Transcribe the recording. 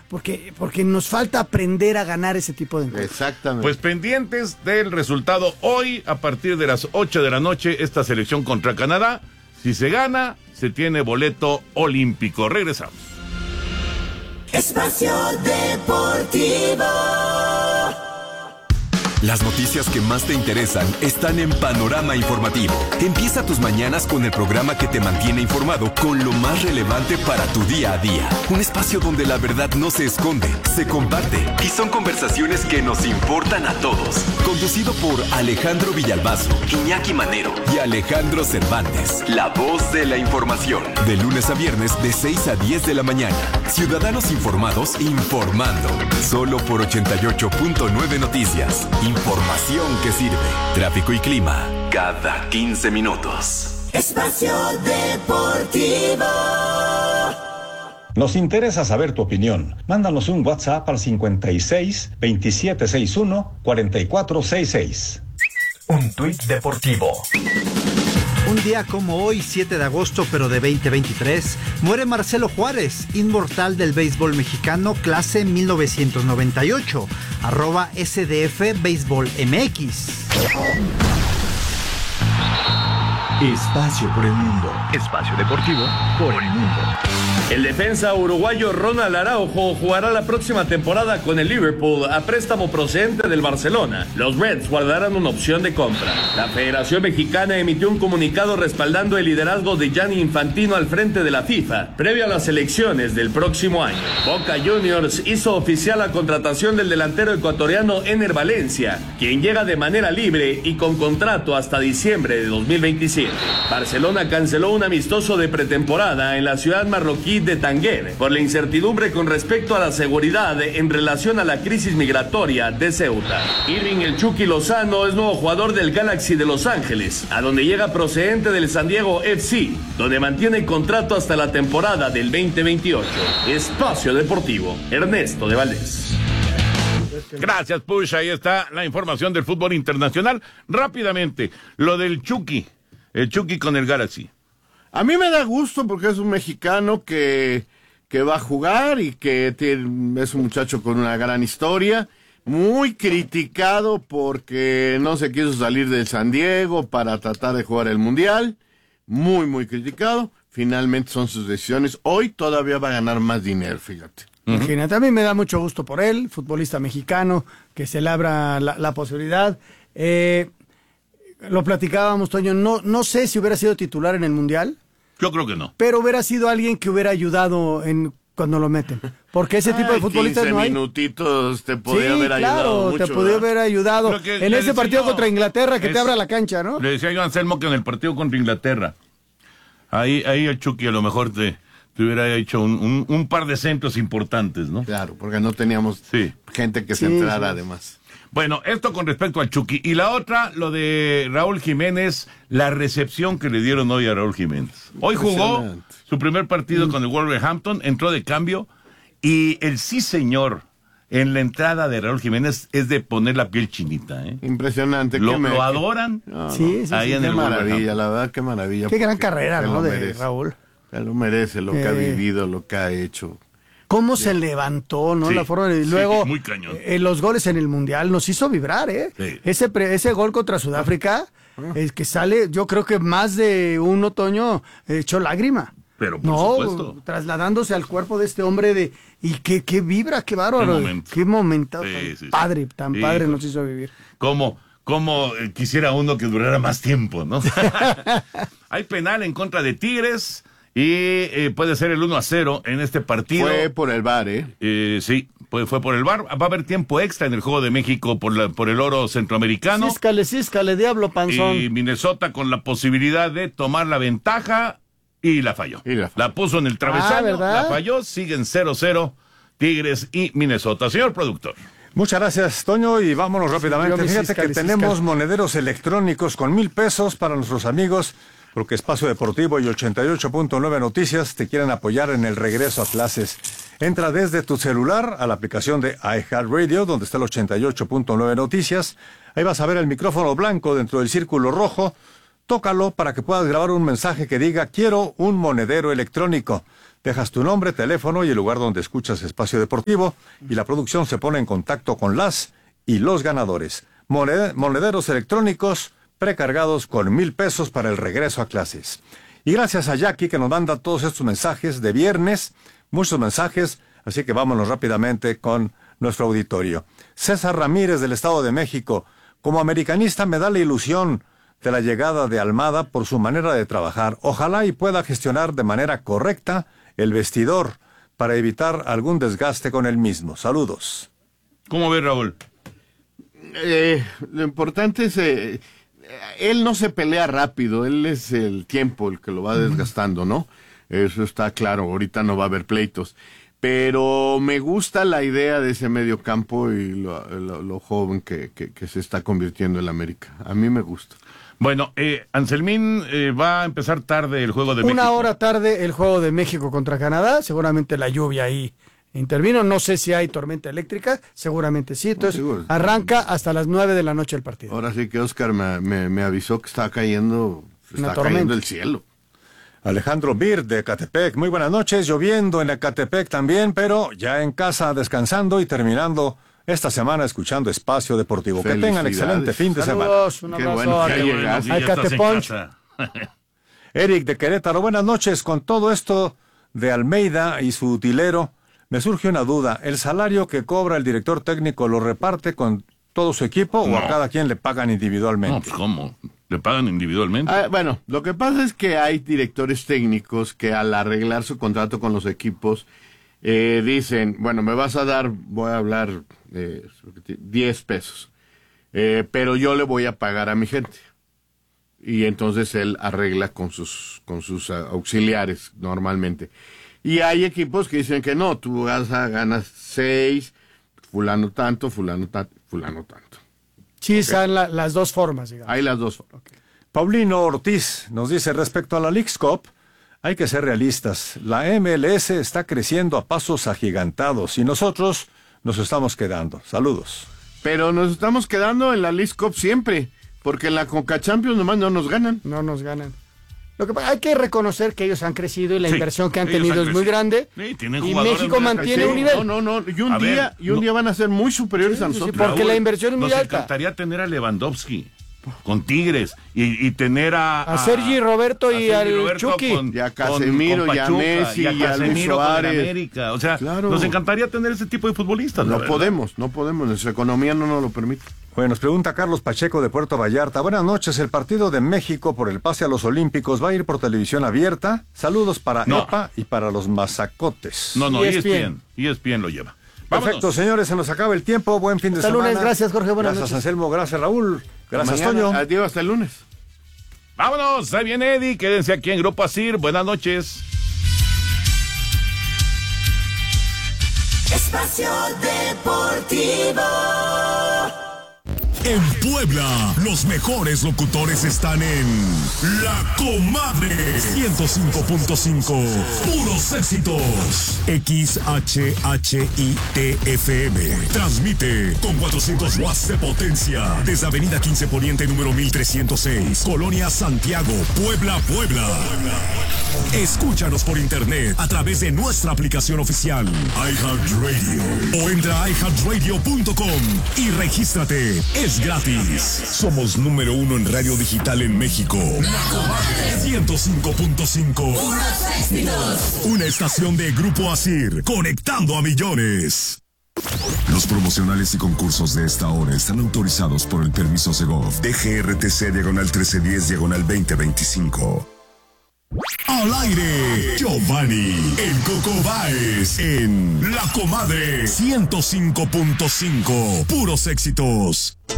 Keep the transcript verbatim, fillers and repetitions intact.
porque, porque nos falta aprender a ganar ese tipo de encuentros. Exactamente. Pues pendientes del resultado hoy, a partir de las ocho de la noche, esta selección contra Canadá. Si se gana, se tiene boleto olímpico. Regresamos. Espacio Deportivo. Las noticias que más te interesan están en Panorama Informativo. Empieza tus mañanas con el programa que te mantiene informado con lo más relevante para tu día a día. Un espacio donde la verdad no se esconde, se comparte y son conversaciones que nos importan a todos. Conducido por Alejandro Villalbazo, Iñaki Manero y Alejandro Cervantes. La voz de la información. De lunes a viernes de seis a diez de la mañana. Ciudadanos informados informando. Solo por ochenta y ocho punto nueve Noticias. Información que sirve. Tráfico y clima cada quince minutos. Espacio Deportivo. Nos interesa saber tu opinión. Mándanos un WhatsApp al cincuenta y seis, veintisiete sesenta y uno, cuarenta y cuatro sesenta y seis. Un tuit deportivo. Un día como hoy, siete de agosto, pero de veinte veintitrés, muere Marcelo Juárez, inmortal del béisbol mexicano, clase mil novecientos noventa y ocho, arroba S D F Béisbol M X. Espacio por el mundo. Espacio deportivo por el mundo. El defensa uruguayo Ronald Araujo jugará la próxima temporada con el Liverpool a préstamo procedente del Barcelona. Los Reds guardarán una opción de compra. La Federación Mexicana emitió un comunicado respaldando el liderazgo de Gianni Infantino al frente de la FIFA, previo a las elecciones del próximo año. Boca Juniors hizo oficial la contratación del delantero ecuatoriano Ener Valencia, quien llega de manera libre y con contrato hasta diciembre de dos mil veintisiete. Barcelona canceló un amistoso de pretemporada en la ciudad marroquí de Tánger por la incertidumbre con respecto a la seguridad en relación a la crisis migratoria de Ceuta. Irving El Chucky Lozano es nuevo jugador del Galaxy de Los Ángeles, a donde llega procedente del San Diego F C, donde mantiene contrato hasta la temporada del veinte veintiocho. Espacio Deportivo, Ernesto de Valdés. Gracias, Push. Ahí está la información del fútbol internacional. Rápidamente, lo del Chucky. El Chucky con el Galaxy. A mí me da gusto porque es un mexicano que, que va a jugar y que tiene, es un muchacho con una gran historia. Muy criticado porque no se quiso salir del San Diego para tratar de jugar el Mundial. Muy, muy criticado. Finalmente son sus decisiones. Hoy todavía va a ganar más dinero, fíjate. Imagínate, a mí me da mucho gusto por él, futbolista mexicano, que se le abra la, la posibilidad. Eh, lo platicábamos, Toño, no, no sé si hubiera sido titular en el Mundial. Yo creo que no. Pero hubiera sido alguien que hubiera ayudado en cuando lo meten. Porque ese tipo de futbolistas no hay. minutitos te podía sí, haber ayudado claro, mucho, te podía haber ayudado. En ese partido yo, contra Inglaterra que es, te abra la cancha, ¿no? Le decía yo a Anselmo que en el partido contra Inglaterra, ahí, ahí el Chucky a lo mejor te, te hubiera hecho un, un, un par de centros importantes, ¿no? Claro, porque no teníamos sí. gente que se sí, entrara sí. además. Bueno, esto con respecto al Chucky. Y la otra, lo de Raúl Jiménez, la recepción que le dieron hoy a Raúl Jiménez. Hoy jugó su primer partido mm. con el Wolverhampton, entró de cambio, y el sí señor en la entrada de Raúl Jiménez es de poner la piel chinita, ¿eh? Impresionante. Lo, me... lo adoran. No, no. Sí, sí, ahí sí, en qué el maravilla, la verdad, qué maravilla. Qué gran carrera, ¿no? De merece. Raúl. Se lo merece, lo eh. que ha vivido, lo que ha hecho. Cómo se levantó, ¿no? Sí, la forma de... Luego, sí, muy cañón. Eh, los goles en el Mundial nos hizo vibrar, ¿eh? Sí. Ese, pre, ese gol contra Sudáfrica, es que sale, yo creo que más de un otoño eh, echó lágrima. Pero por no, supuesto. Trasladándose al cuerpo de este hombre de... Y que, que vibra, qué bárbaro. Qué momento. Qué momento sí, tan sí, padre, sí. tan sí, padre pues, nos hizo vivir. Cómo, cómo eh, quisiera uno que durara más tiempo, ¿no? Hay penal en contra de Tigres... Y eh, puede ser el uno a cero en este partido. Fue por el V A R, ¿eh? eh sí, fue, fue por el V A R. Va a haber tiempo extra en el Juego de México por, la, por el oro centroamericano. Císcale, císcale, diablo panzón. Y Minnesota con la posibilidad de tomar la ventaja y la falló. Y la, la puso en el travesaño, ah, la falló, siguen cero cero Tigres y Minnesota. Señor productor. Muchas gracias, Toño, y vámonos rápidamente. Sí, Fíjate fiscal, que tenemos fiscal. monederos electrónicos con mil pesos para nuestros amigos, porque Espacio Deportivo y ochenta y ocho punto nueve Noticias te quieren apoyar en el regreso a clases. Entra desde tu celular a la aplicación de iHeartRadio, donde está el ochenta y ocho punto nueve Noticias. Ahí vas a ver el micrófono blanco dentro del círculo rojo. Tócalo para que puedas grabar un mensaje que diga, quiero un monedero electrónico. Dejas tu nombre, teléfono y el lugar donde escuchas Espacio Deportivo y la producción se pone en contacto con las y los ganadores. Moned- monederos electrónicos precargados con mil pesos para el regreso a clases. Y gracias a Jackie que nos manda todos estos mensajes de viernes, muchos mensajes, así que vámonos rápidamente con nuestro auditorio. César Ramírez del Estado de México, como americanista me da la ilusión de la llegada de Almada por su manera de trabajar. Ojalá y pueda gestionar de manera correcta el vestidor para evitar algún desgaste con el mismo. Saludos. ¿Cómo ves, Raúl? Eh, lo importante es, eh, él no se pelea rápido, él es el tiempo el que lo va desgastando, ¿no? Eso está claro, ahorita no va a haber pleitos. Pero me gusta la idea de ese medio campo y lo, lo, lo joven que, que, que se está convirtiendo en América. A mí me gusta. Bueno, eh, Anselmín, eh, va a empezar tarde el juego de Una México. hora tarde el juego de México contra Canadá, seguramente la lluvia ahí intervino, no sé si hay tormenta eléctrica, seguramente sí, entonces Seguro. arranca hasta las nueve de la noche el partido. Ahora sí que Oscar me, me, me avisó que estaba cayendo, Una está tormenta. cayendo el cielo. Alejandro Bir de Ecatepec, muy buenas noches, lloviendo en Ecatepec también, pero ya en casa descansando y terminando esta semana escuchando Espacio Deportivo. Que tengan excelente fin de semana. Saludos, un Qué abrazo bueno a, que Qué bueno, llegas. sí, a ya estás en Cateponch. casa. Eric de Querétaro, buenas noches. Con todo esto de Almeida y su utilero, me surge una duda. ¿El salario que cobra el director técnico lo reparte con todo su equipo o No. a cada quien le pagan No, individualmente? pues ¿cómo? ¿Le pagan individualmente? Ah, bueno, lo que pasa es que hay directores técnicos que al arreglar su contrato con los equipos eh, dicen, bueno, me vas a dar, voy a hablar eh, diez pesos, eh, pero yo le voy a pagar a mi gente. Y entonces él arregla con sus, con sus uh, auxiliares normalmente. Y hay equipos que dicen que no, tú vas a ganas seis, fulano tanto, fulano tanto, fulano tanto. Sí, están la- las dos formas, digamos. Hay las dos. Paulino Ortiz nos dice respecto a la Leagues Cup, hay que ser realistas. La M L S está creciendo a pasos agigantados y nosotros nos estamos quedando. Saludos. Pero nos estamos quedando en la League Cup siempre, porque en la Conca Champions nomás no nos ganan. No nos ganan. Lo que pasa, hay que reconocer que ellos han crecido y la Sí, inversión que han ellos tenido han es muy crecido. grande. Sí, tienen y jugadores México muy mantiene Sí, un nivel. No, no, no. Y un A día, ver, y un no- día van a ser muy superiores a Sí, sí, nosotros. porque Raúl, la inversión es muy nos alta. encantaría tener a Lewandowski con Tigres y, y tener a... A Sergi Roberto y Sergi al Roberto Chucky. con- Y a con- Casemiro, con y a Pachuca, Messi, y a y a Luis Casemiro con el Suárez. América. O sea, Claro. nos encantaría tener ese tipo de futbolistas. la No verdad. podemos, no podemos. Nuestra economía no nos lo permite. Bueno, nos pregunta Carlos Pacheco de Puerto Vallarta. Buenas noches, el partido de México por el pase a los Olímpicos va a ir por televisión abierta. Saludos para No. EPA y para los mazacotes. No, no, E E S S P P N. N. E S P N lo lleva. Vámonos. Perfecto, señores, se nos acaba el tiempo. Buen fin de Hasta semana. lunes, gracias, Jorge, buenas Gracias, noches. Anselmo, gracias, Raúl. Gracias, Mañana, Toño. Adiós, hasta el lunes. Vámonos, ahí viene Eddie. Quédense aquí en Grupo Asir. Buenas noches. Espacio Deportivo. En Puebla, los mejores locutores están en La Comadre ciento cinco punto cinco. Puros éxitos. X H H I T F M. Transmite con cuatrocientos watts de potencia desde Avenida quince Poniente número mil trescientos seis, Colonia Santiago, Puebla, Puebla. Escúchanos por internet a través de nuestra aplicación oficial iHeartRadio o entra a i heart radio punto com y regístrate. Es gratis. Somos número uno en radio digital en México. ciento cinco punto cinco. Una estación de Grupo Asir, conectando a millones. Los promocionales y concursos de esta hora están autorizados por el permiso Segov D G R T C diagonal trece diez diagonal veinte veinticinco. Al aire, Giovanni, el Coco Baez, en La Comadre ciento cinco punto cinco. Puros éxitos.